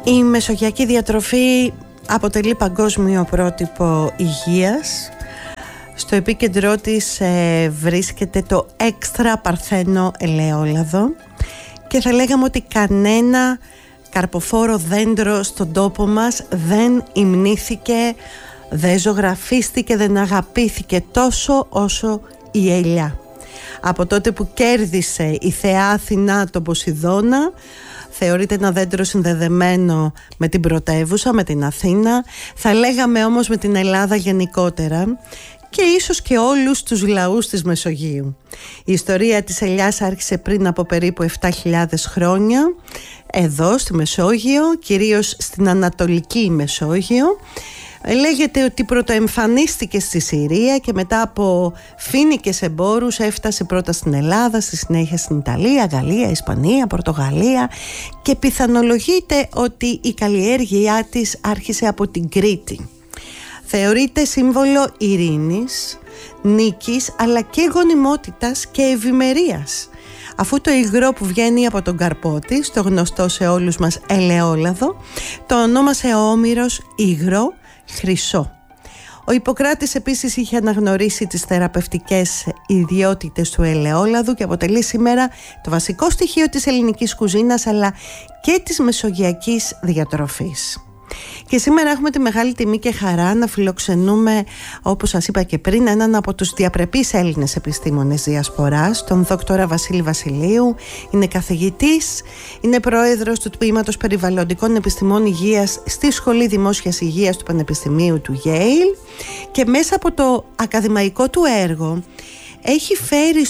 Η μεσογειακή διατροφή αποτελεί παγκόσμιο πρότυπο υγείας. Στο επίκεντρό της βρίσκεται το έξτρα παρθένο ελαιόλαδο και θα λέγαμε ότι κανένα καρποφόρο δέντρο στον τόπο μας δεν υμνήθηκε, δεν ζωγραφίστηκε, δεν αγαπήθηκε τόσο όσο η ελιά. Από τότε που κέρδισε η θεά Αθηνά τον Ποσειδώνα, θεωρείται ένα δέντρο συνδεδεμένο με την πρωτεύουσα, με την Αθήνα, θα λέγαμε όμως με την Ελλάδα γενικότερα και ίσως και όλους τους λαούς της Μεσογείου. Η ιστορία της ελιάς άρχισε πριν από περίπου 7.000 χρόνια εδώ στη Μεσόγειο, κυρίως στην Ανατολική Μεσόγειο. Λέγεται ότι πρωτοεμφανίστηκε στη Συρία και μετά από φοίνικες εμπόρους έφτασε πρώτα στην Ελλάδα, στη συνέχεια στην Ιταλία, Γαλλία, Ισπανία, Πορτογαλία και πιθανολογείται ότι η καλλιέργειά της άρχισε από την Κρήτη. Θεωρείται σύμβολο ειρήνης, νίκης αλλά και γονιμότητας και ευημερίας, αφού το υγρό που βγαίνει από τον καρπό της, το γνωστό σε όλους μας ελαιόλαδο, το ονόμασε ο Όμηρος υγρό χρυσό. Ο Ιπποκράτης επίσης είχε αναγνωρίσει τις θεραπευτικές ιδιότητες του ελαιόλαδου και αποτελεί σήμερα το βασικό στοιχείο της ελληνικής κουζίνας αλλά και της μεσογειακής διατροφής. Και σήμερα έχουμε τη μεγάλη τιμή και χαρά να φιλοξενούμε, όπως σας είπα και πριν, έναν από τους διαπρεπείς Έλληνες επιστήμονες διασποράς, τον δόκτορα Βασίλη Βασιλείου. Είναι καθηγητής, είναι πρόεδρος του Τμήματος Περιβαλλοντικών Επιστημών Υγείας στη Σχολή Δημόσιας Υγείας του Πανεπιστημίου του Yale και μέσα από το ακαδημαϊκό του έργο έχει φέρει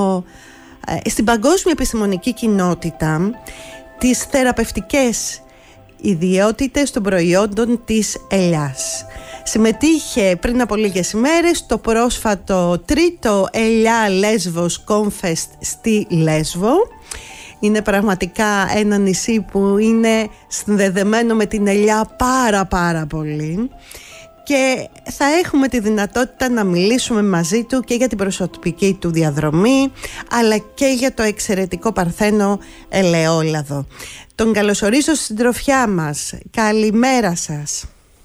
στην παγκόσμια επιστημονική κοινότητα τις θεραπευτικές ιδιότητες των προϊόντων της ελιάς. Συμμετείχε πριν από λίγες ημέρες στο πρόσφατο τρίτο Ελιά Λέσβος Confest στη Λέσβο. Είναι πραγματικά ένα νησί που είναι συνδεδεμένο με την ελιά πάρα πολύ και θα έχουμε τη δυνατότητα να μιλήσουμε μαζί του και για την προσωπική του διαδρομή αλλά και για το εξαιρετικό παρθένο ελαιόλαδο. Τον καλωσορίζω στη συντροφιά μας. Καλημέρα σας.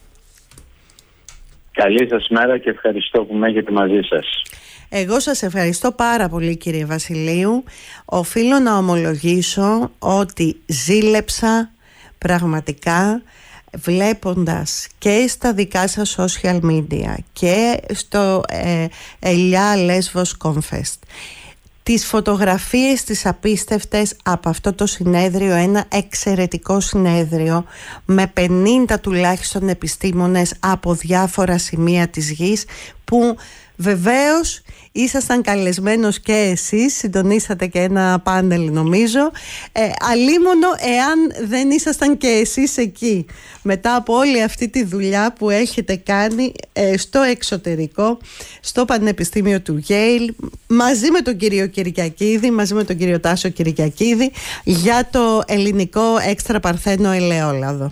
Καλή σας μέρα και ευχαριστώ που με έχετε μαζί σας. Εγώ σας ευχαριστώ πάρα πολύ, κύριε Βασιλείου. Οφείλω να ομολογήσω ότι ζήλεψα πραγματικά βλέποντας και στα δικά σας social media και στο Ελιά Λέσβος Confest τις φωτογραφίες τις απίστευτες από αυτό το συνέδριο, ένα εξαιρετικό συνέδριο με 50 τουλάχιστον επιστήμονες από διάφορα σημεία της γης που βεβαίως ήσασταν καλεσμένος και εσείς, συντονίσατε και ένα πάνελ νομίζω, αλίμονο εάν δεν ήσασταν και εσείς εκεί μετά από όλη αυτή τη δουλειά που έχετε κάνει στο εξωτερικό, στο Πανεπιστήμιο του Yale, μαζί με τον κύριο Κυριακίδη, μαζί με τον κύριο Τάσο Κυριακίδη, για το ελληνικό έξτρα παρθένο ελαιόλαδο.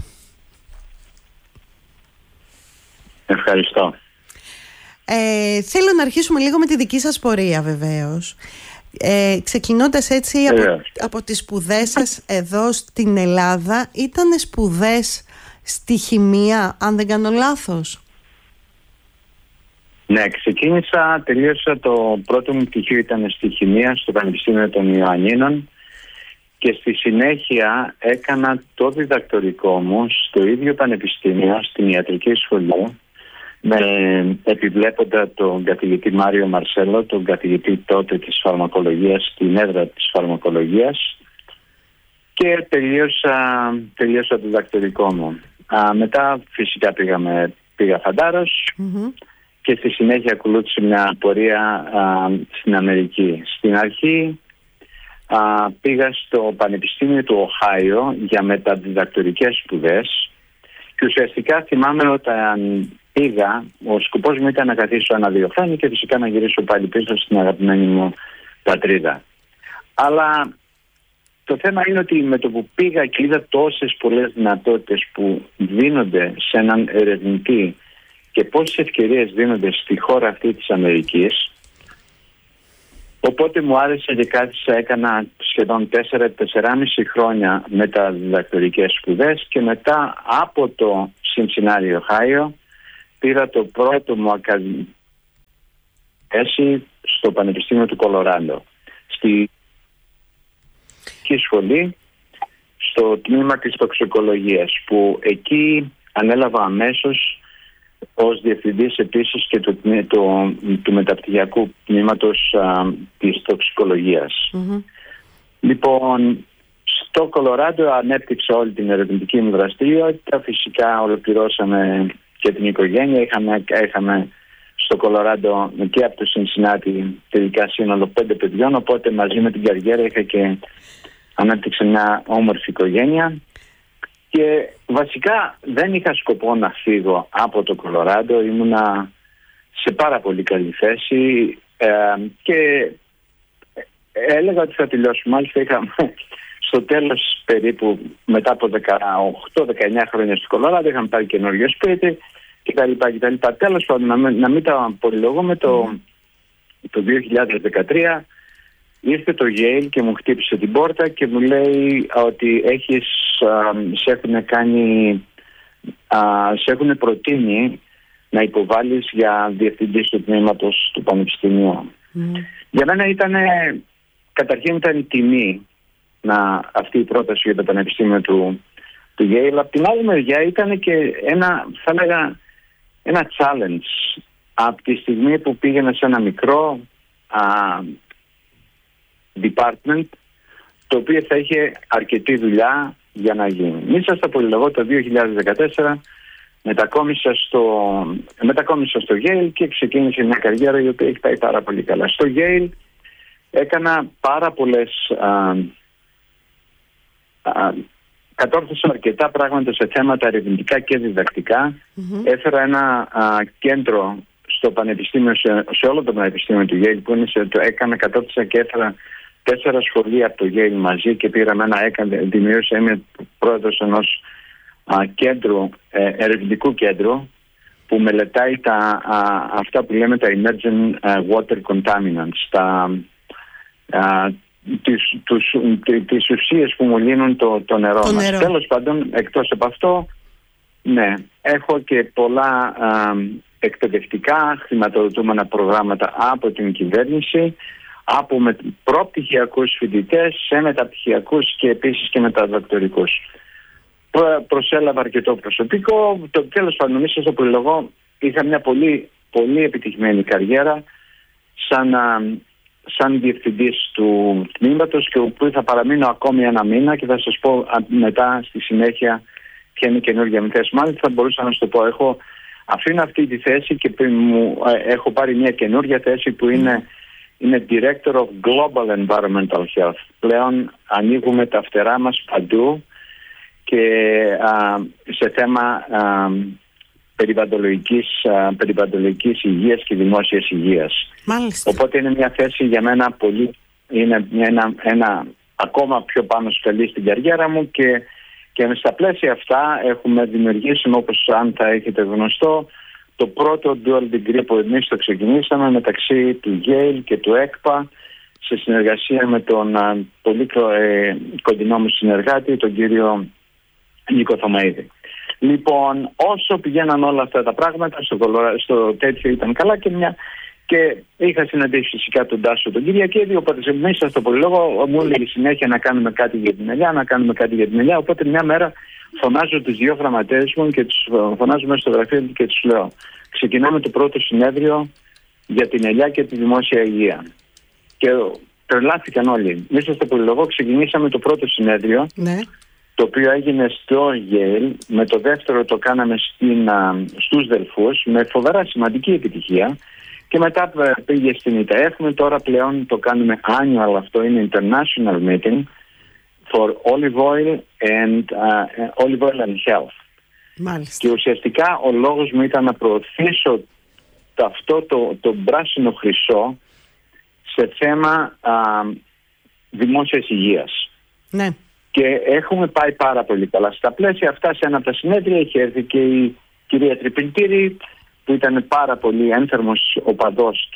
Ευχαριστώ. Θέλω να αρχίσουμε λίγο με τη δική σας πορεία βεβαίως, ξεκινώντας έτσι από τις σπουδές σας εδώ στην Ελλάδα. Ήτανε σπουδές στη χημεία, αν δεν κάνω λάθος? Ναι, τελείωσα το πρώτο μου πτυχίο ήταν στη χημεία στο Πανεπιστήμιο των Ιωαννίνων και στη συνέχεια έκανα το διδακτορικό μου στο ίδιο πανεπιστήμιο, στην ιατρική σχολή, με επιβλέποντα τον καθηγητή Μάριο Μαρσέλο, τον καθηγητή τότε της φαρμακολογίας, στην έδρα της φαρμακολογίας, και τελείωσα το διδακτορικό μου. Μετά φυσικά πήγα Φαντάρος και στη συνέχεια ακολούθησε μια πορεία στην Αμερική. Στην αρχή πήγα στο Πανεπιστήμιο του Οχάιο για μεταδιδακτορικές σπουδές και ουσιαστικά θυμάμαι όταν πήγα, ο σκοπός μου ήταν να καθίσω 1-2 χρόνια και φυσικά να γυρίσω πάλι πίσω στην αγαπημένη μου πατρίδα. Αλλά το θέμα είναι ότι με το που πήγα και είδα τόσες πολλές δυνατότητες που δίνονται σε έναν ερευνητή και πόσες ευκαιρίες δίνονται στη χώρα αυτή της Αμερικής, Οπότε μου άρεσε και κάθισα, έκανα σχεδόν 4,5 χρόνια μεταδιδακτορικές σπουδές και μετά από το Cincinnati, Ohio, πήρα το πρώτο μου ακαδημαϊκό στο Πανεπιστήμιο του Κολοράντο, στη σχολή, στο τμήμα της τοξικολογίας, που εκεί ανέλαβα αμέσως ως διευθυντής επίσης και του μεταπτυχιακού τμήματος της τοξικολογίας. Λοιπόν, στο Κολοράντο ανέπτυξα όλη την ερευνητική μου δραστηριότητα. Φυσικά ολοκληρώσαμε και την οικογένεια. Είχαμε στο Κολοράντο και από το Σινσινάτι τελικά σύνολο 5 παιδιών, οπότε μαζί με την καριέρα είχα και ανέπτυξε μια όμορφη οικογένεια. Και βασικά δεν είχα σκοπό να φύγω από το Κολοράντο. Ήμουνα σε πάρα πολύ καλή θέση και έλεγα ότι θα τελειώσω. Μάλιστα είχαμε στο τέλος, περίπου μετά από 18-19 χρόνια στο Κολοράντο, είχαμε πάρει καινούριο σπίτι κτλ. Τέλος πάντων, να μην τα πολυλογούμε, το 2013 ήρθε το Yale και μου χτύπησε την πόρτα και μου λέει ότι σε έχουν προτείνει να υποβάλεις για διευθυντής του τμήματος του Πανεπιστημίου. Για μένα καταρχήν ήταν τιμή αυτή η πρόταση για το Πανεπιστήμιο του Yale. Από την άλλη μεριά ήταν και ένα challenge. Από τη στιγμή που πήγαινα σε ένα μικρό department, το οποίο θα είχε αρκετή δουλειά για να γίνει. Μην σας τα πολυλογώ, το 2014 μετακόμισα στο Yale και ξεκίνησε μια καριέρα η οποία έχει πάει πάρα πολύ καλά. Στο Yale έκανα πάρα πολλές κατόρθωσα αρκετά πράγματα σε θέματα ερευνητικά και διδακτικά. Έφερα ένα κέντρο στο πανεπιστήμιο, σε όλο το πανεπιστήμιο του Yale, που κατόρθωσα και έφερα 4 σχολεία από το Yale μαζί και πήραμε δημιούργησα, είμαι πρόεδρος ενός ερευνητικού κέντρου που μελετάει αυτά που λέμε τα emerging water contaminants, τις ουσίες που μολύνουν το νερό μας. Τέλος πάντων, εκτός από αυτό, ναι, έχω και πολλά εκπαιδευτικά χρηματοδοτούμενα προγράμματα από την κυβέρνηση, από προπτυχιακούς φοιτητές σε μεταπτυχιακούς και επίσης και μεταδακτορικούς. Προσέλαβα αρκετό προσωπικό. Τέλος πάντων, νομίζω στο προλογό είχα μια πολύ, πολύ επιτυχημένη καριέρα σαν διευθυντής του τμήματος, και όπου θα παραμείνω ακόμη 1 μήνα και θα σας πω μετά στη συνέχεια ποια είναι η καινούργια μου θέση. Μάλιστα θα μπορούσα να σου το πω. Αφήνω αυτή τη θέση και έχω πάρει μια καινούργια θέση που είναι Director of Global Environmental Health. Πλέον ανοίγουμε τα φτερά μας παντού και σε θέμα περιβαλλοντολογικής υγείας και δημόσιας υγείας. Μάλιστα. Οπότε είναι μια θέση για μένα ένα ακόμα πιο πάνω σκαλί στην καριέρα μου, και στα πλαίσια αυτά έχουμε δημιουργήσει, όπως αν θα έχετε γνωστό, το πρώτο dual degree που εμείς το ξεκινήσαμε μεταξύ του Yale και του ΕΚΠΑ, σε συνεργασία με τον πολύ κοντινό μου συνεργάτη, τον κύριο Νίκο Θωμαίδη. Λοιπόν, όσο πηγαίναν όλα αυτά τα πράγματα, στο τέτοιο ήταν καλά, και είχα συναντήσει φυσικά τον Τάσο τον Κυριακίδη, οπότε μέσα στο πολυλόγο μου έλεγε συνέχεια να κάνουμε κάτι για την ελιά, οπότε μια μέρα φωνάζω τους 2 γραμματέες μου και τους φωνάζω μέσα στο γραφείο και τους λέω: ξεκινάμε το πρώτο συνέδριο για την ελιά και τη δημόσια υγεία. Και τρελάθηκαν όλοι. Μέσα στο πολυλογό ξεκινήσαμε το πρώτο συνέδριο, το οποίο έγινε στο Yale. Με το δεύτερο το κάναμε στους Δελφούς με φοβερά σημαντική επιτυχία, και μετά πήγε στην ΙΤΑΕΦ. Τώρα πλέον το κάνουμε annual, αυτό είναι International Meeting for Olive Oil and Health. Μάλιστα. Και ουσιαστικά ο λόγος μου ήταν να προωθήσω αυτό το πράσινο χρυσό σε θέμα δημόσιας υγείας. Ναι. Και έχουμε πάει πάρα πολύ καλά. Στα πλαίσια αυτά, σε ένα από τα συνέδρια είχε έρθει και η κυρία Τρυπηλτήρη, που ήταν πάρα πολύ ένθερμος οπαδός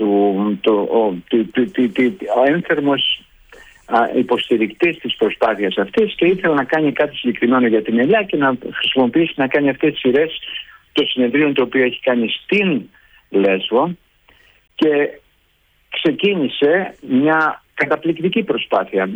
ένθερμος υποστηρικτής της προσπάθειας αυτής και ήθελε να κάνει κάτι συγκεκριμένο για την Ελιά και να χρησιμοποιήσει να κάνει αυτές τις σειρές των συνεδρίων το οποίο έχει κάνει στην Λέσβο, και ξεκίνησε μια καταπληκτική προσπάθεια.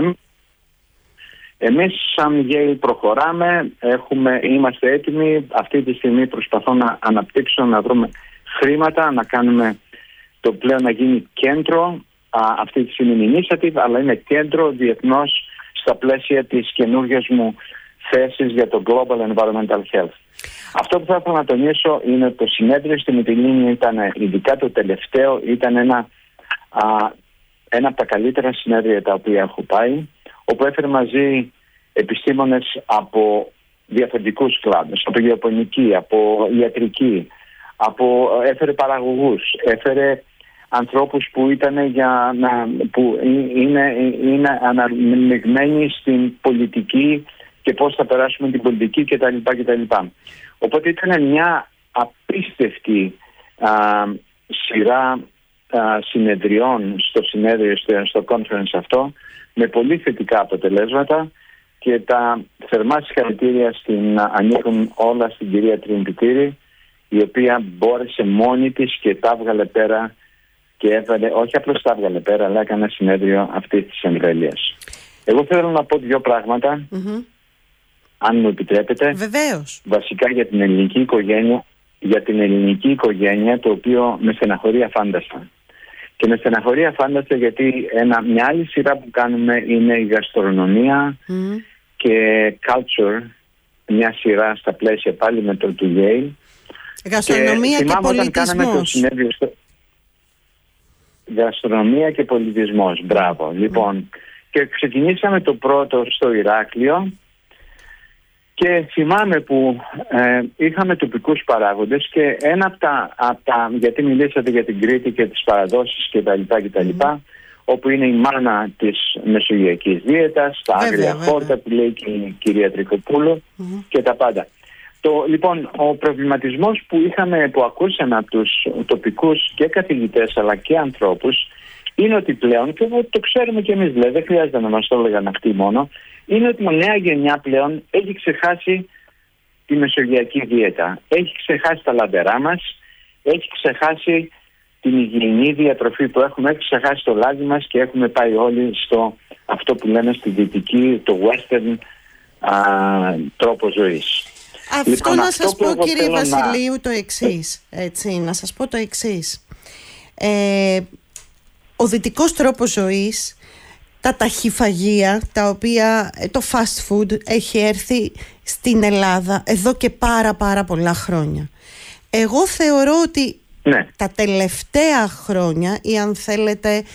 Εμείς σαν Yale προχωράμε, είμαστε έτοιμοι. Αυτή τη στιγμή προσπαθώ να αναπτύξω, να βρούμε χρήματα, να κάνουμε το πλέον να γίνει κέντρο. Αυτή τη στιγμή είναι initiative, αλλά είναι κέντρο διεθνώς στα πλαίσια της καινούργιας μου θέσης για το Global Environmental Health. Αυτό που θα ήθελα να τονίσω είναι ότι το συνέδριο στη Μυτιλήνη ήταν, ειδικά το τελευταίο, ήταν ένα από τα καλύτερα συνέδρια τα οποία έχω πάει, όπου έφερε μαζί επιστήμονες από διαφορετικούς κλάδους, από γεωπονική, από ιατρική, έφερε παραγωγούς, έφερε ανθρώπους που είναι αναμειγμένοι στην πολιτική και πώς θα περάσουμε την πολιτική κτλ. Οπότε ήταν μια απίστευτη σειρά συνεδριών στο συνέδριο, στο conference αυτό, με πολύ θετικά αποτελέσματα, και τα θερμά συγχαρητήρια ανήκουν όλα στην κυρία Τριμπητήρη, η οποία μπόρεσε μόνη της και τα έβγαλε πέρα και έβαλε, όχι απλώς τα έβγαλε πέρα, αλλά έκανε συνέδριο αυτής της εμβέλειας. Εγώ θέλω να πω δύο πράγματα, αν μου επιτρέπετε. Βεβαίως. Βασικά για την ελληνική οικογένεια, το οποίο με στεναχωρεί αφάνταστα. Και με στεναχωρεί αφάνταστα γιατί μια άλλη σειρά που κάνουμε είναι η γαστρονομία και culture, μια σειρά στα πλαίσια πάλι με το του Yale. Γαστρονομία και πολιτισμός. Γαστρονομία και πολιτισμός, μπράβο. Λοιπόν, και ξεκινήσαμε το πρώτο στο Ηράκλειο, και θυμάμαι που είχαμε τοπικούς παράγοντες, και ένα από τα γιατί μιλήσατε για την Κρήτη και τις παραδόσεις κτλ. Όπου είναι η μάνα της μεσογειακής δίαιτας, τα άγρια χόρτα που λέει και η κυρία Τρικοπούλου και τα πάντα. Λοιπόν, ο προβληματισμός που ακούσαμε από τους τοπικούς και καθηγητές αλλά και ανθρώπους είναι ότι πλέον, και το ξέρουμε και εμείς, δηλαδή δεν χρειάζεται να μας το έλεγαν αυτοί μόνο, είναι ότι η νέα γενιά πλέον έχει ξεχάσει τη μεσογειακή δίαιτα. Έχει ξεχάσει τα λαμπερά μας, έχει ξεχάσει την υγιεινή διατροφή που έχουμε, έχει ξεχάσει το λάδι μας και έχουμε πάει όλοι στο αυτό που λέμε στη δυτική, το western τρόπο ζωής. Αυτό να σας πω, κύριε Βασιλείου, το εξής, να σας πω το εξής. Ο δυτικός τρόπος ζωής, τα ταχυφαγεία, τα οποία το fast food έχει έρθει στην Ελλάδα εδώ και πάρα πολλά χρόνια. Εγώ θεωρώ ότι τα τελευταία χρόνια, ή αν θέλετε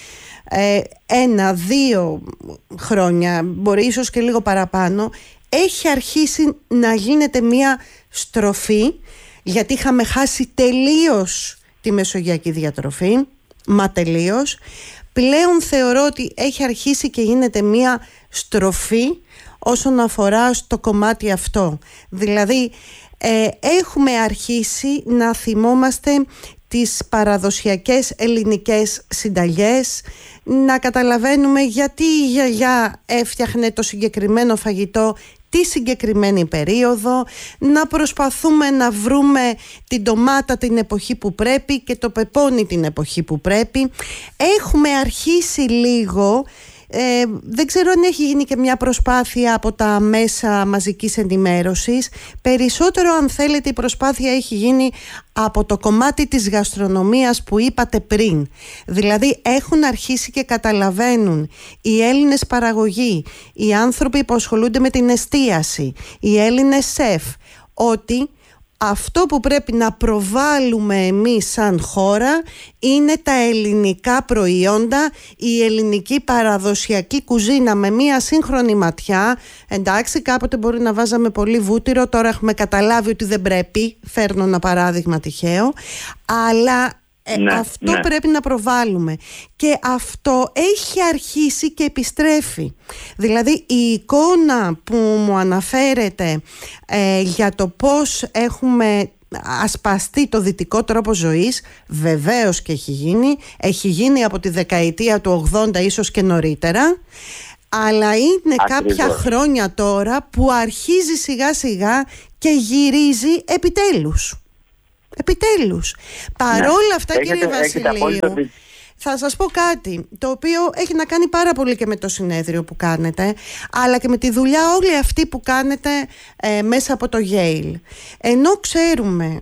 1-2 χρόνια, μπορεί ίσως και λίγο παραπάνω, έχει αρχίσει να γίνεται μια στροφή, γιατί είχαμε χάσει τελείως τη μεσογειακή διατροφή, μα τελείως. Πλέον θεωρώ ότι έχει αρχίσει και γίνεται μια στροφή όσον αφορά στο κομμάτι αυτό. Δηλαδή έχουμε αρχίσει να θυμόμαστε τις παραδοσιακές ελληνικές συνταγές, να καταλαβαίνουμε γιατί η γιαγιά έφτιαχνε το συγκεκριμένο φαγητό τη συγκεκριμένη περίοδο, να προσπαθούμε να βρούμε την ντομάτα την εποχή που πρέπει και το πεπόνι την εποχή που πρέπει. Έχουμε αρχίσει λίγο, δεν ξέρω αν έχει γίνει και μια προσπάθεια από τα μέσα μαζικής ενημέρωσης. Περισσότερο, αν θέλετε, η προσπάθεια έχει γίνει από το κομμάτι της γαστρονομίας που είπατε πριν. Δηλαδή έχουν αρχίσει και καταλαβαίνουν οι Έλληνες παραγωγοί, οι άνθρωποι που ασχολούνται με την εστίαση, οι Έλληνες σεφ, ότι αυτό που πρέπει να προβάλλουμε εμείς σαν χώρα είναι τα ελληνικά προϊόντα, η ελληνική παραδοσιακή κουζίνα με μια σύγχρονη ματιά. Εντάξει, κάποτε μπορεί να βάζαμε πολύ βούτυρο, τώρα έχουμε καταλάβει ότι δεν πρέπει, φέρνω ένα παράδειγμα τυχαίο, αλλά αυτό πρέπει να προβάλλουμε, και αυτό έχει αρχίσει και επιστρέφει. Δηλαδή η εικόνα που μου αναφέρεται για το πώς έχουμε ασπαστεί το δυτικό τρόπο ζωής. Βεβαίως και έχει γίνει από τη δεκαετία του 80, ίσως και νωρίτερα, αλλά είναι κάποια χρόνια τώρα που αρχίζει σιγά σιγά και γυρίζει επιτέλους. Παρόλα αυτά, κύριε Βασιλείου, θα σας πω κάτι το οποίο έχει να κάνει πάρα πολύ και με το συνέδριο που κάνετε, αλλά και με τη δουλειά όλη αυτή που κάνετε μέσα από το Yale. Ενώ ξέρουμε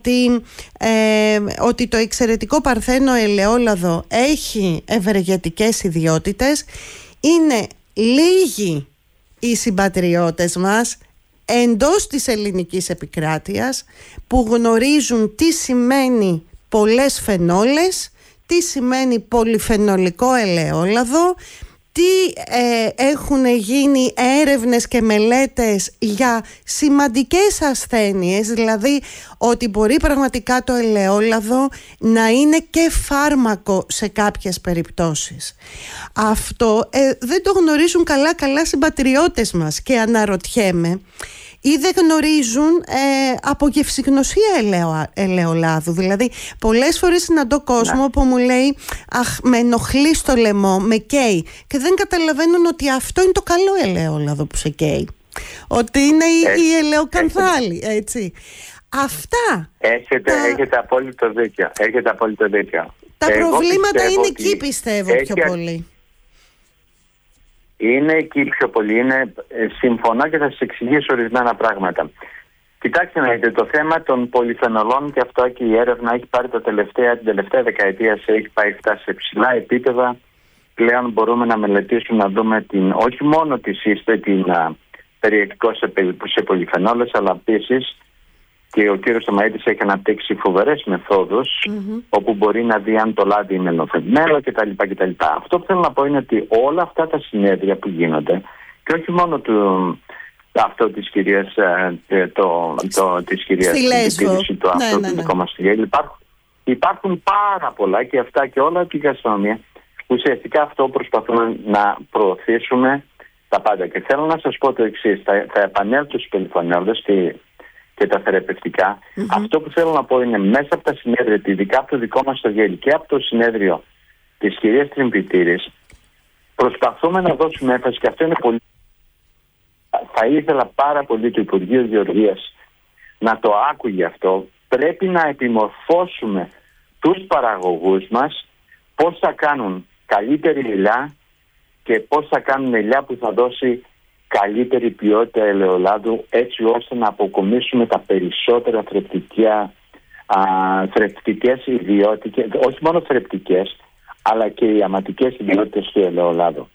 ότι το εξαιρετικό παρθένο ελαιόλαδο έχει ευεργετικές ιδιότητες, είναι λίγοι οι συμπατριώτες μας εντός της ελληνικής επικράτειας που γνωρίζουν τι σημαίνει πολλές φενόλες, τι σημαίνει πολυφενολικό ελαιόλαδο, τι έχουν γίνει έρευνες και μελέτες για σημαντικές ασθένειες, δηλαδή ότι μπορεί πραγματικά το ελαιόλαδο να είναι και φάρμακο σε κάποιες περιπτώσεις. Αυτό δεν το γνωρίζουν καλά συμπατριώτες μας και αναρωτιέμαι, ή δεν γνωρίζουν από γευσηγνωσία ελαιολάδου. Δηλαδή πολλές φορές συναντώ κόσμο που μου λέει «Αχ, με ενοχλεί στο λαιμό, με καίει», και δεν καταλαβαίνουν ότι αυτό είναι το καλό ελαιόλαδο που σε καίει, ότι είναι η ελαιοκανθάλη, έτσι. Αυτά έχετε απόλυτο δίκιο. Τα προβλήματα είναι εκεί, πιστεύω, πιο πολύ. Είναι εκεί πιο πολύ. Συμφωνώ και θα σας εξηγήσω ορισμένα πράγματα. Κοιτάξτε να δείτε, το θέμα των πολυφενολών, και αυτό και η έρευνα έχει πάρει την τελευταία δεκαετία, φτάσει σε ψηλά επίπεδα. Πλέον μπορούμε να μελετήσουμε, να δούμε όχι μόνο την περιεκτικό σε πολυφενόλες, αλλά επίσης και ο κύριος Σταμαίτης έχει αναπτύξει φοβερές μεθόδους, όπου μπορεί να δει αν το λάδι είναι ελοφευμένο κτλ. Αυτό που θέλω να πω είναι ότι όλα αυτά τα συνέδρια που γίνονται, και όχι μόνο αυτό της κυρίας της επιτήρηση του αυτού του δικό μας υπάρχουν πάρα πολλά, και αυτά και όλα την γαστρονομία. Ουσιαστικά αυτό προσπαθούμε να προωθήσουμε τα πάντα. Και θέλω να σας πω το εξής, θα επανέλθω στους πολυφενόλες και τα θεραπευτικά. Αυτό που θέλω να πω είναι, μέσα από τα συνέδρια, ειδικά από το δικό μας το Yale και από το συνέδριο της κυρίας Τριμπιτήρης, προσπαθούμε να δώσουμε έμφαση, και αυτό είναι πολύ. Θα ήθελα πάρα πολύ το Υπουργείο Γεωργίας να το άκουγε αυτό. Πρέπει να επιμορφώσουμε τους παραγωγούς μας πώς θα κάνουν καλύτερη ελιά και πώς θα κάνουν ελιά που θα δώσει καλύτερη ποιότητα ελαιολάδου, έτσι ώστε να αποκομίσουμε τα περισσότερα θρεπτικές ιδιότητες, όχι μόνο θρεπτικές, αλλά και οι αματικές ιδιότητες του ελαιολάδου.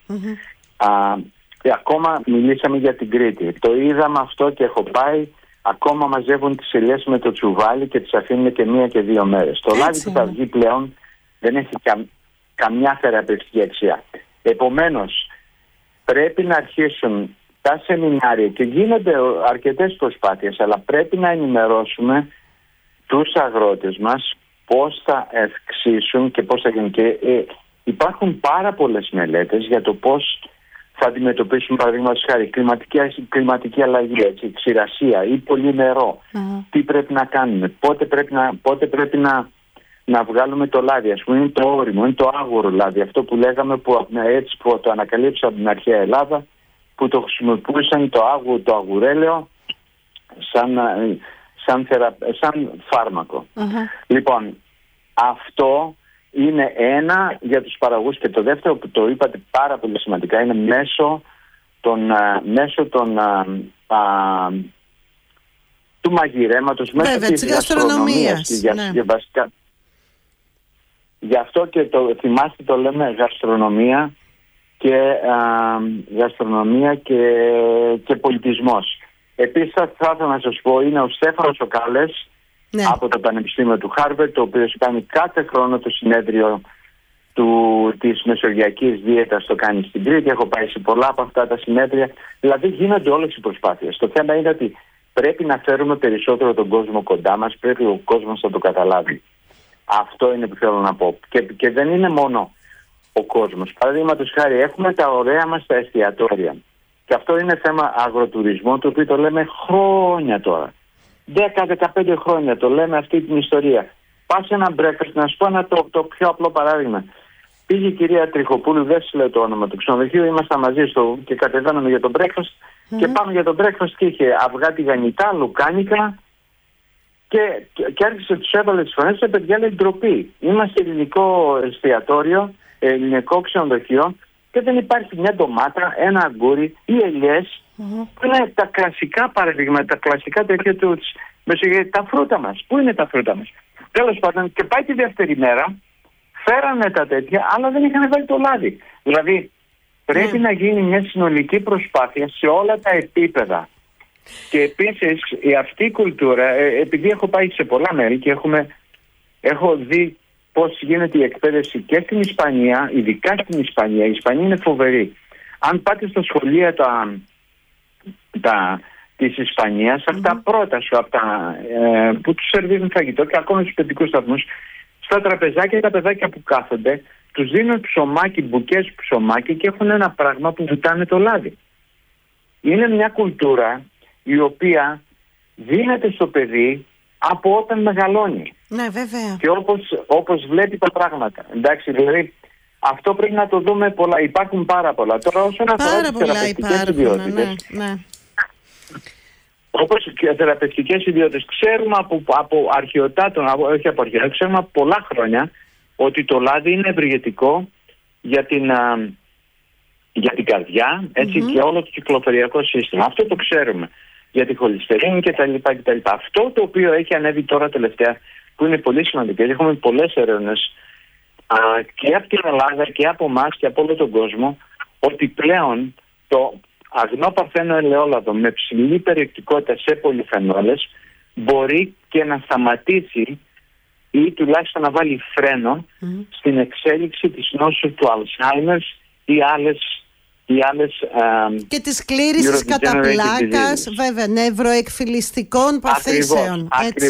Ακόμα μιλήσαμε για την Κρήτη. Το είδαμε αυτό και έχω πάει. Ακόμα μαζεύουν τις ελιές με το τσουβάλι και τις αφήνουν και 1 και 2 μέρες. Το λάδι που θα βγει πλέον δεν έχει καμιά θεραπευτική αξία. Επομένως, πρέπει να αρχίσουν τα σεμινάρια, και γίνονται αρκετές προσπάθειες, αλλά πρέπει να ενημερώσουμε τους αγρότες μας πώς θα ευξήσουν και πώς θα γίνουν. Και υπάρχουν πάρα πολλές μελέτες για το πώς θα αντιμετωπίσουν, παραδείγματος χάρη, κλιματική αλλαγή, ξηρασία ή πολύ νερό. Τι πρέπει να κάνουμε, πότε πρέπει να βγάλουμε το λάδι. Ας πούμε, είναι το όριμο, είναι το άγουρο λάδι. Αυτό που λέγαμε, που το ανακαλύψαμε από την αρχαία Ελλάδα, που το χρησιμοποιούσαν το αγουρέλαιο σαν φάρμακο. Λοιπόν, αυτό είναι ένα για τους παραγωγούς, και το δεύτερο που το είπατε πάρα πολύ σημαντικά είναι μέσω του μαγειρέματος, μέσω της γαστρονομίας. Γι' αυτό και θυμάστε, το λέμε γαστρονομία και πολιτισμός. Επίσης θα ήθελα να σας πω, είναι ο Στέφανος ο Κάλες, από το Πανεπιστήμιο του Χάρβαρντ, το οποίο κάνει κάθε χρόνο το συνέδριο της μεσογειακής δίαιτας, το κάνει στην Κρήτη. Έχω πάει σε πολλά από αυτά τα συνέδρια. Δηλαδή γίνονται όλες οι προσπάθειες. Το θέμα είναι ότι πρέπει να φέρουμε περισσότερο τον κόσμο κοντά μας, πρέπει ο κόσμος να το καταλάβει. Αυτό είναι που θέλω να πω. Και δεν είναι μόνο ο κόσμος. Παραδείγματος χάρη, έχουμε τα ωραία μας τα εστιατόρια. Και αυτό είναι θέμα αγροτουρισμού, το οποίο το λέμε χρόνια τώρα. 10-15 χρόνια το λέμε αυτή την ιστορία. Πας σε ένα breakfast, να σου πω το πιο απλό παράδειγμα. Πήγε η κυρία Τριχοπούλου, δεν σου λέω το όνομα του ξενοδοχείου, ήμασταν μαζί και κατεβαίναμε για το breakfast και πάμε για το breakfast και είχε αυγά τηγανιτά, λουκάνικα και άρχισε τους έβαλε τις φωνές, παιδιά λέει ντροπή. Είμαστε ελληνικό εστιατόριο, ελληνικό ξενοδοχείο και δεν υπάρχει μια ντομάτα, ένα αγκούρι ή ελιές που είναι τα κλασικά παραδείγματα, τα κλασικά τέτοια του τα φρούτα μας. Πού είναι τα φρούτα μας? Τέλος πάντων, και πάει τη δεύτερη μέρα, φέρανε τα τέτοια, αλλά δεν είχαν βάλει το λάδι. Δηλαδή, πρέπει να γίνει μια συνολική προσπάθεια σε όλα τα επίπεδα. Και επίσης, αυτή η κουλτούρα, επειδή έχω πάει σε πολλά μέρη και έχω δει πώς γίνεται η εκπαίδευση και στην Ισπανία, ειδικά στην Ισπανία. Η Ισπανία είναι φοβερή. Αν πάτε στα σχολεία της Ισπανίας, αυτά πρώτα σου, που τους σερβίρουν φαγητό και ακόμα στους παιδικούς σταθμούς, στα τραπεζάκια τα παιδάκια που κάθονται, τους δίνουν ψωμάκι, μπουκές ψωμάκι και έχουν ένα πράγμα που βουτάνε το λάδι. Είναι μια κουλτούρα η οποία δίνεται στο παιδί από όταν μεγαλώνει. Ναι, βέβαια. Και όπως βλέπει τα πράγματα. Εντάξει, δηλαδή αυτό πρέπει να το δούμε πολλά. Υπάρχουν πάρα πολλά. Τώρα όσον αφορά τις θεραπευτικές ιδιότητες, όπως και θεραπευτικές ιδιότητες, ξέρουμε από αρχαιοτάτων, όχι από αρχαιοτάτων, ξέρουμε από πολλά χρόνια ότι το λάδι είναι ευεργετικό για την καρδιά, έτσι, και όλο το κυκλοφοριακό σύστημα. Αυτό το ξέρουμε. Για τη χολυστερίνη κτλ. Αυτό το οποίο έχει ανέβει τώρα τελευταία, που είναι πολύ σημαντικό, έχουμε πολλές έρευνες και από την Ελλάδα και από εμάς και από όλο τον κόσμο, ότι πλέον το αγνό παρθένο ελαιόλαδο με ψηλή περιεκτικότητα σε πολυφενόλες μπορεί και να σταματήσει ή τουλάχιστον να βάλει φρένο στην εξέλιξη της νόσου του Alzheimer's ή άλλες και της κλήρησης κατά πλάκας, βέβαια, νευροεκφυλιστικών παθήσεων.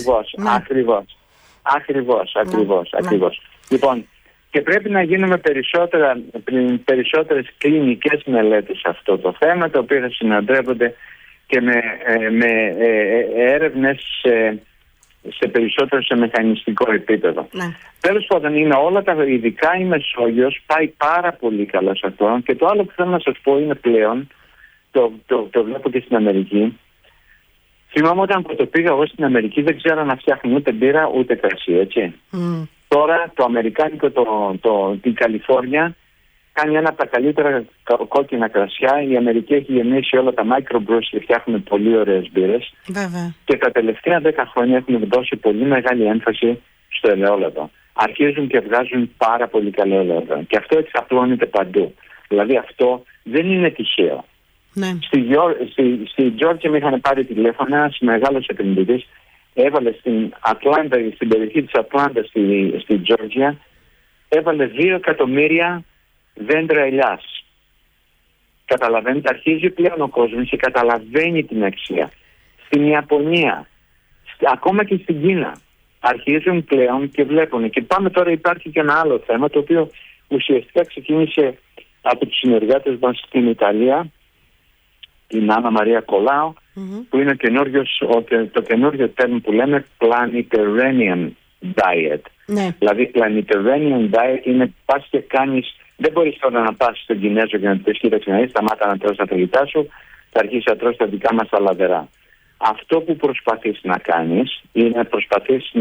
Ακριβώς. Λοιπόν, και πρέπει να γίνουμε περισσότερες κλινικές μελέτες σε αυτό το θέμα, τα οποία θα συναντρέπονται και με έρευνες σε περισσότερο σε μεχανιστικό επίπεδο. Ναι. Τέλος πάντων, είναι όλα ειδικά η Μεσόγειος πάει πάρα πολύ καλά σε αυτό. Και το άλλο που θέλω να σας πω είναι πλέον, το βλέπω και στην Αμερική. Θυμάμαι όταν το πήγα εγώ στην Αμερική, δεν ξέρω να φτιάχνουν ούτε μπύρα ούτε κρασί, έτσι. Τώρα το αμερικάνικο, την Καλιφόρνια, κάνει ένα από τα καλύτερα κόκκινα κρασιά. Η Αμερική έχει γεννήσει όλα τα microbrews και φτιάχνουν πολύ ωραίες μπύρες. Και τα τελευταία 10 χρόνια έχουν δώσει πολύ μεγάλη έμφαση στο ελαιόλαδο. Αρχίζουν και βγάζουν πάρα πολύ καλό ελαιόλαδο. Και αυτό εξαπλώνεται παντού. Δηλαδή αυτό δεν είναι τυχαίο. Ναι. Στη Τζόρτζια με είχαν πάρει τηλέφωνα ένας μεγάλος επενδυτής. Έβαλε στην περιοχή της Ατλάντα στη Τζόρτζια, έβαλε 2 εκατομμύρια δέντρα ελιάς. Καταλαβαίνετε, αρχίζει πλέον ο κόσμος και καταλαβαίνει την αξία. Στην Ιαπωνία, ακόμα και στην Κίνα, αρχίζουν πλέον και βλέπουν. Και πάμε τώρα, υπάρχει και ένα άλλο θέμα, το οποίο ουσιαστικά ξεκίνησε από τους συνεργάτες μας στην Ιταλία, την Άννα Μαρία Κολάου, που είναι το καινούριο term που λέμε Planetarian Diet. Ναι. Δηλαδή Planetarian Diet είναι πας και κάνεις, δεν μπορείς τώρα να πας στον Κινέζο και να του πεις κοίταξε να δεις, σταμάτα να τρως τα φαγητά σου, θα αρχίσεις να τρως τα δικά μας τα λαδερά. Αυτό που προσπαθείς να κάνεις είναι να προσπαθείς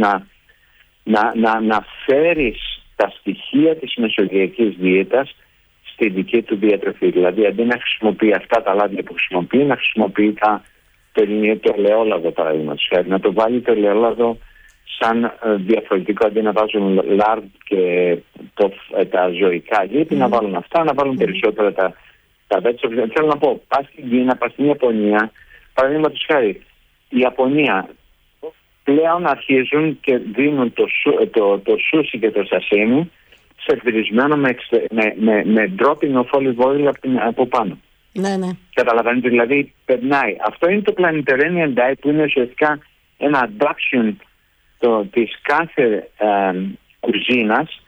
να φέρεις τα στοιχεία της μεσογειακής δίαιτας στη δική του διατροφή. Δηλαδή αντί να χρησιμοποιεί αυτά τα λάδια που χρησιμοποιεί, να χρησιμοποιεί το ελαιόλαδο, παραδείγματος χάρη. Να το βάλει το ελαιόλαδο σαν διαφορετικό, αντί να βάζουν λάρδ και τα ζωικά λίπη, να βάλουν αυτά, να βάλουν περισσότερα τα βέτσοπλια. Θέλω να πω, πας στην Κίνα, πας στην Ιαπωνία, παραδείγματος χάρη, η Ιαπωνία πλέον αρχίζουν και δίνουν το σούσι και το σασίμι σερβιρισμένο με ντρόπινο olive oil από πάνω. Ναι, ναι. Καταλαβαίνετε, δηλαδή περνάει. Αυτό είναι το Planetarian Diet, που είναι ουσιαστικά ένα adaptation της κάθε κουζίνας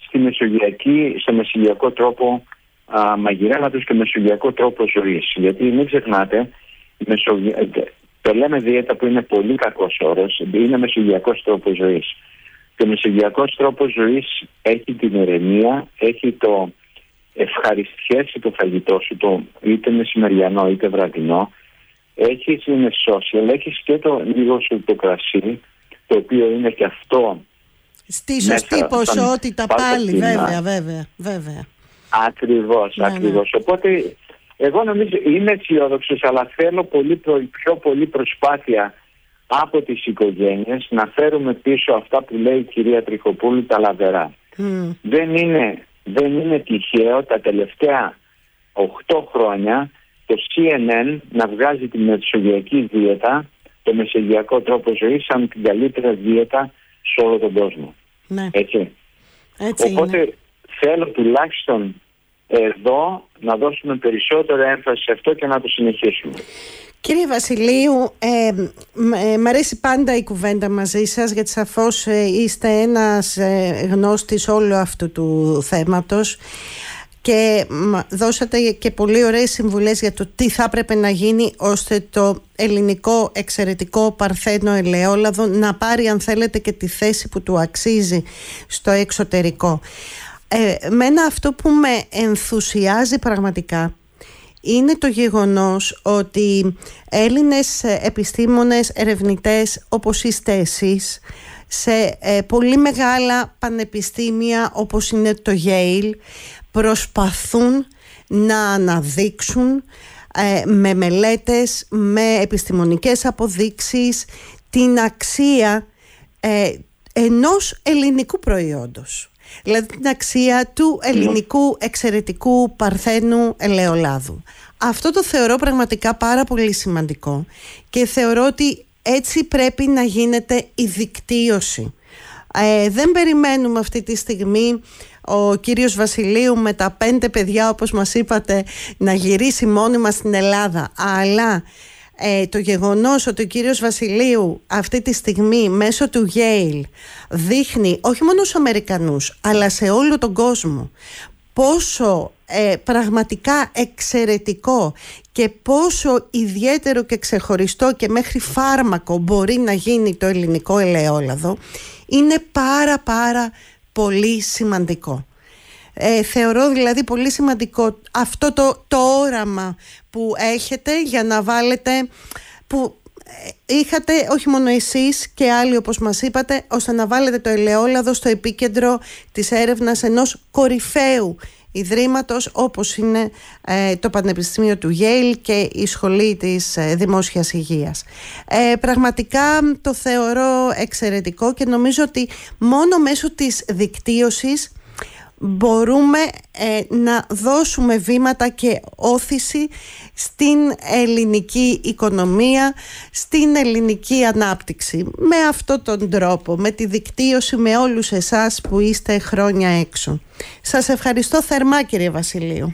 στο μεσογειακό τρόπο μαγειρέματος και μεσογειακό τρόπο ζωής. Γιατί μην ξεχνάτε, Το λέμε δίαιτα που είναι πολύ κακός όρος, είναι μεσογειακός τρόπος ζωής. Και ο μεσογειακός τρόπος ζωής έχει την ηρεμία, έχει το ευχαριστιέσαι το φαγητό σου, είτε μεσημεριανό είτε βραδινό. Έχεις είναι social, έχεις και το λίγο σου το κρασί, το οποίο είναι και αυτό στη σωστή ποσότητα πάλι, βέβαια. Ακριβώς. Οπότε εγώ νομίζω είμαι αισιόδοξος, αλλά θέλω πιο πολύ προσπάθεια από τις οικογένειες να φέρουμε πίσω αυτά που λέει η κυρία Τριχοπούλου, τα λαβερά. Δεν είναι τυχαίο τα τελευταία 8 χρόνια το CNN να βγάζει τη μεσογειακή δίαιτα, το μεσογειακό τρόπο ζωής, σαν την καλύτερη δίαιτα σε όλο τον κόσμο. Ναι. Έτσι οπότε είναι. θέλω τουλάχιστον εδώ να δώσουμε περισσότερο έμφαση σε αυτό και να το συνεχίσουμε. Κύριε Βασιλείου, μ' αρέσει πάντα η κουβέντα μαζί σας, γιατί σαφώς είστε ένας γνώστης όλου αυτού του θέματος και δώσατε και πολύ ωραίες συμβουλές για το τι θα έπρεπε να γίνει ώστε το ελληνικό εξαιρετικό παρθένο ελαιόλαδο να πάρει, αν θέλετε, και τη θέση που του αξίζει στο εξωτερικό. Μένα αυτό που με ενθουσιάζει πραγματικά είναι το γεγονός ότι Έλληνες επιστήμονες, ερευνητές όπως είστε εσείς, σε πολύ μεγάλα πανεπιστήμια όπως είναι το Yale, προσπαθούν να αναδείξουν με μελέτες, με επιστημονικές αποδείξεις την αξία ενός ελληνικού προϊόντος. Δηλαδή την αξία του ελληνικού εξαιρετικού παρθένου ελαιολάδου. Αυτό το θεωρώ πραγματικά πάρα πολύ σημαντικό και θεωρώ ότι έτσι πρέπει να γίνεται η δικτύωση. Δεν περιμένουμε αυτή τη στιγμή ο κύριος Βασιλείου με τα 5 παιδιά, όπως μας είπατε, να γυρίσει μόνιμα στην Ελλάδα, αλλά το γεγονός ότι ο κύριος Βασιλείου αυτή τη στιγμή μέσω του Yale δείχνει όχι μόνο στους Αμερικανούς αλλά σε όλο τον κόσμο πόσο πραγματικά εξαιρετικό και πόσο ιδιαίτερο και ξεχωριστό και μέχρι φάρμακο μπορεί να γίνει το ελληνικό ελαιόλαδο, είναι πάρα πολύ σημαντικό. Θεωρώ δηλαδή πολύ σημαντικό αυτό το όραμα που έχετε για να βάλετε, που είχατε όχι μόνο εσείς και άλλοι όπως μας είπατε, ώστε να βάλετε το ελαιόλαδο στο επίκεντρο της έρευνας ενός κορυφαίου ιδρύματος όπως είναι το Πανεπιστήμιο του Yale και η Σχολή της Δημόσιας Υγείας. Πραγματικά το θεωρώ εξαιρετικό και νομίζω ότι μόνο μέσω της δικτύωσης μπορούμε να δώσουμε βήματα και όθηση στην ελληνική οικονομία, στην ελληνική ανάπτυξη, με αυτόν τον τρόπο, με τη δικτύωση, με όλους εσάς που είστε χρόνια έξω. Σας ευχαριστώ θερμά, κύριε Βασιλείου.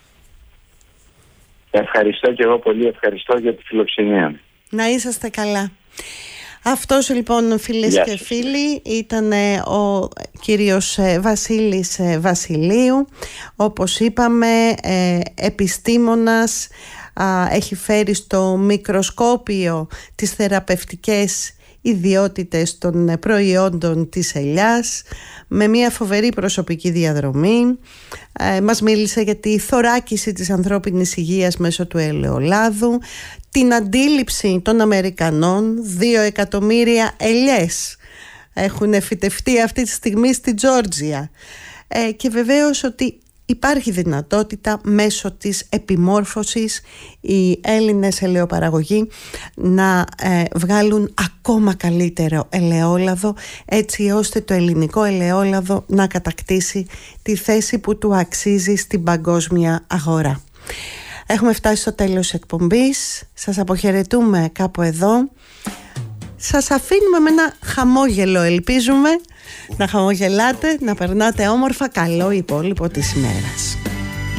Ευχαριστώ και εγώ πολύ, ευχαριστώ για τη φιλοξενία. Να είσαστε καλά. Αυτός λοιπόν, φίλες και φίλοι, ήταν ο κύριος Βασίλης Βασιλείου. Όπως είπαμε, επιστήμονας, έχει φέρει στο μικροσκόπιο τις θεραπευτικές ιδιότητες των προϊόντων της ελιάς με μια φοβερή προσωπική διαδρομή. Μας μίλησε για τη θωράκιση της ανθρώπινης υγείας μέσω του ελαιολάδου, την αντίληψη των Αμερικανών. 2 εκατομμύρια ελιές έχουν φυτευτεί αυτή τη στιγμή στη Τζόρτζια, και βεβαίως ότι υπάρχει δυνατότητα μέσω της επιμόρφωσης οι Έλληνες ελαιοπαραγωγοί να βγάλουν ακόμα καλύτερο ελαιόλαδο, έτσι ώστε το ελληνικό ελαιόλαδο να κατακτήσει τη θέση που του αξίζει στην παγκόσμια αγορά. Έχουμε φτάσει στο τέλος της εκπομπής. Σας αποχαιρετούμε κάπου εδώ. Σας αφήνουμε με ένα χαμόγελο, ελπίζουμε να χαμογελάτε, να περνάτε όμορφα. Καλό υπόλοιπο της ημέρας.